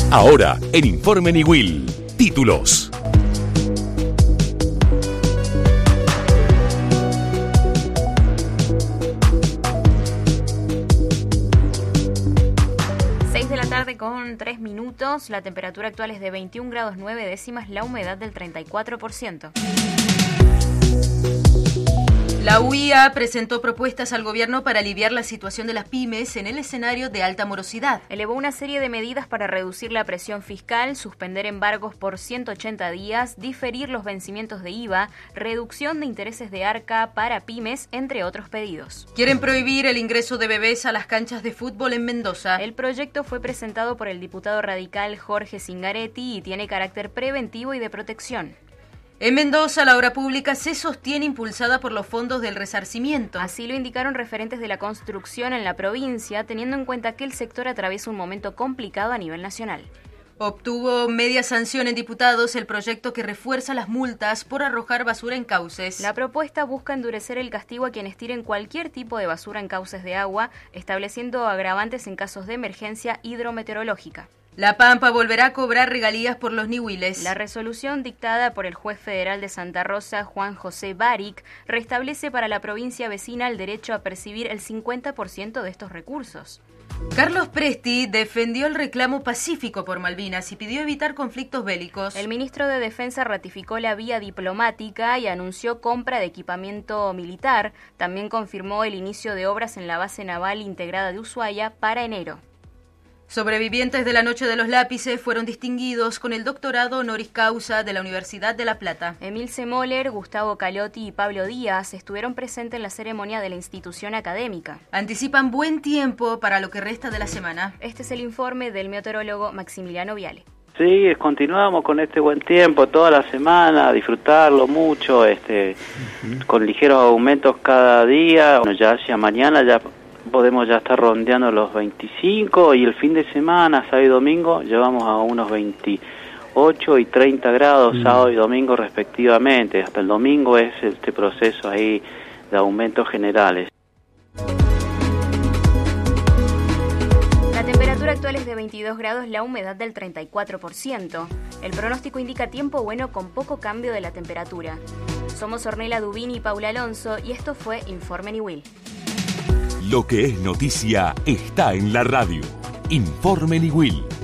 Ahora, en Informe Niwil, títulos. Con 3 minutos, la temperatura actual es de 21 grados 9 décimas, la humedad del 34%. La UIA presentó propuestas al gobierno para aliviar la situación de las pymes en el escenario de alta morosidad. Elevó una serie de medidas para reducir la presión fiscal, suspender embargos por 180 días, diferir los vencimientos de IVA, reducción de intereses de ARCA para pymes, entre otros pedidos. Quieren prohibir el ingreso de bebés a las canchas de fútbol en Mendoza. El proyecto fue presentado por el diputado radical Jorge Zingaretti y tiene carácter preventivo y de protección. En Mendoza, la obra pública se sostiene impulsada por los fondos del resarcimiento. Así lo indicaron referentes de la construcción en la provincia, teniendo en cuenta que el sector atraviesa un momento complicado a nivel nacional. Obtuvo media sanción en diputados el proyecto que refuerza las multas por arrojar basura en cauces. La propuesta busca endurecer el castigo a quienes tiren cualquier tipo de basura en cauces de agua, estableciendo agravantes en casos de emergencia hidrometeorológica. La Pampa volverá a cobrar regalías por los niwiles. La resolución dictada por el juez federal de Santa Rosa, Juan José Baric, restablece para la provincia vecina el derecho a percibir el 50% de estos recursos. Carlos Presti defendió el reclamo pacífico por Malvinas y pidió evitar conflictos bélicos. El ministro de Defensa ratificó la vía diplomática y anunció compra de equipamiento militar. También confirmó el inicio de obras en la base naval integrada de Ushuaia para enero. Sobrevivientes de la Noche de los Lápices fueron distinguidos con el doctorado honoris causa de la Universidad de La Plata. Emilce Moller, Gustavo Calotti y Pablo Díaz estuvieron presentes en la ceremonia de la institución académica. Anticipan buen tiempo para lo que resta de la semana. Este es el informe del meteorólogo Maximiliano Viale. Sí, continuamos con este buen tiempo toda la semana, disfrutarlo mucho, con ligeros aumentos cada día. Bueno, ya hacia mañana ya podemos ya estar rondeando los 25 y el fin de semana, sábado y domingo, llevamos a unos 28 y 30 grados sábado y domingo respectivamente. Hasta el domingo es este proceso ahí de aumentos generales. La temperatura actual es de 22 grados, la humedad del 34%. El pronóstico indica tiempo bueno con poco cambio de la temperatura. Somos Ornella Dubini y Paula Alonso y esto fue Informe Niwil. Lo que es noticia está en la radio. Informe Niwil.